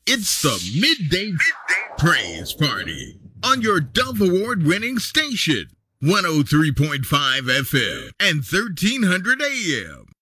It's the Midday Praise Party on your Dove Award winning station, 103.5 FM and 1300 AM.